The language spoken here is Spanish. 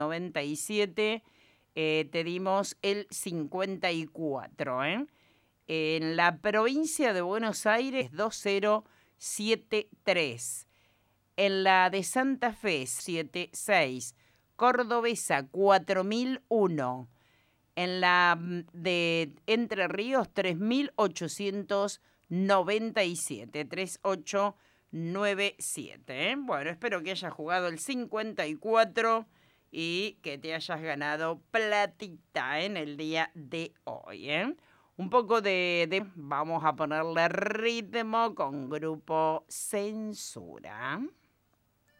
97, te dimos el 54, ¿eh? En la provincia de Buenos Aires, 2073. En la de Santa Fe, 76. Cordobesa, 4001. En la de Entre Ríos, 3897. 3897. Bueno, espero que hayas jugado el 54 y que te hayas ganado platita en el día de hoy, ¿eh? Un poco vamos a ponerle ritmo con Grupo Censura.